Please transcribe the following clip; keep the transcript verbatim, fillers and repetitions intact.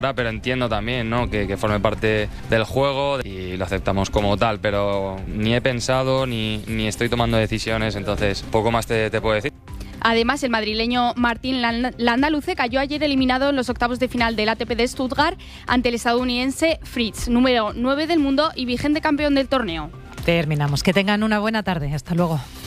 Pero entiendo también, ¿no?, que, que forme parte del juego y lo aceptamos como tal, pero ni he pensado ni, ni estoy tomando decisiones, entonces poco más te, te puedo decir. Además, el madrileño Martín Landaluce cayó ayer eliminado en los octavos de final del A T P de Stuttgart ante el estadounidense Fritz, número nueve del mundo y vigente campeón del torneo. Terminamos. Que tengan una buena tarde. Hasta luego.